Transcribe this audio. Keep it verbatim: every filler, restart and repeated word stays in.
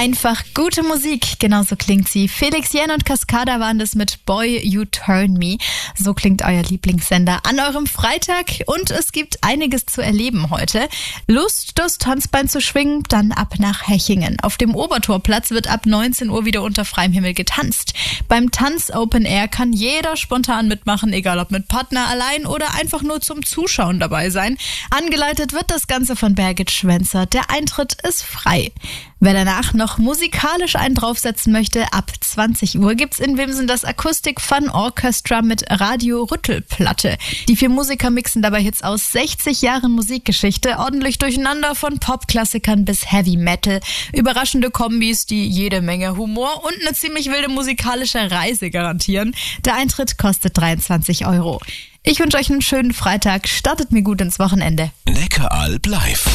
Einfach gute Musik, genauso klingt sie. Felix Jähn und Cascada waren das mit Boy You Turn Me. So klingt euer Lieblingssender an eurem Freitag und es gibt einiges zu erleben heute. Lust, das Tanzbein zu schwingen? Dann ab nach Hechingen. Auf dem Obertorplatz wird ab neunzehn Uhr wieder unter freiem Himmel getanzt. Beim Tanz Open Air kann jeder spontan mitmachen, egal ob mit Partner, allein oder einfach nur zum Zuschauen dabei sein. Angeleitet wird das Ganze von Birgit Schwenzer. Der Eintritt ist frei. Wer danach noch musikalisch einen draufsetzen möchte, ab zwanzig Uhr gibt's in Wimsen das Acoustic Fun Orchestra mit Radio-Rüttelplatte. Die vier Musiker mixen dabei Hits aus sechzig Jahren Musikgeschichte, ordentlich durcheinander von Popklassikern bis Heavy Metal. Überraschende Kombis, die jede Menge Humor und eine ziemlich wilde musikalische Reise garantieren. Der Eintritt kostet dreiundzwanzig Euro. Ich wünsche euch einen schönen Freitag, startet mir gut ins Wochenende. Neckaralb live.